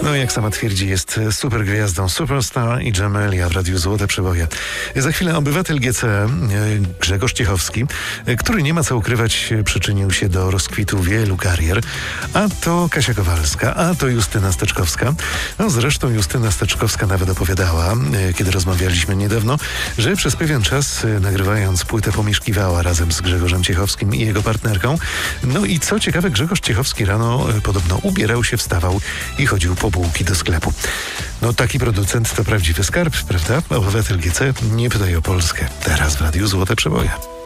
No, jak sama twierdzi, jest super gwiazdą, superstar i Jamelia w Radiu Złote Przeboje. Za chwilę obywatel GC Grzegorz Ciechowski, który nie ma co ukrywać, przyczynił się do rozkwitu wielu karier. A to Kasia Kowalska, a to Justyna Steczkowska. No, zresztą Justyna Steczkowska nawet opowiadała, kiedy rozmawialiśmy niedawno, że przez pewien czas, nagrywając płytę, pomieszkiwała razem z Grzegorzem Ciechowskim i jego partnerką. No i co ciekawe, Grzegorz Ciechowski rano podobno ubierał się, wstawał i chodził po bułki do sklepu. No, taki producent to prawdziwy skarb, prawda? Obywatel GC, nie pytaj o Polskę. Teraz w Radiu Złote Przeboje.